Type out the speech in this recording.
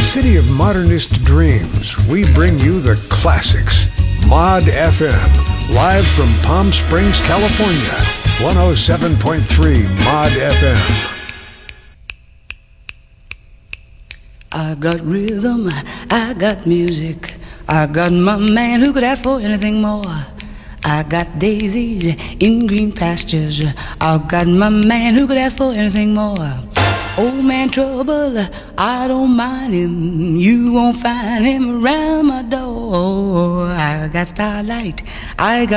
city of modernist dreams, we bring you the classics. Mod FM, live from Palm Springs, California. 107.3 Mod FM. I got rhythm, I got music, I got my man who could ask for anything more. I got daisies in green pastures, I got my man who could ask for anything more. Old man trouble, I don't mind him, you won't find him around my door. I got starlight, I got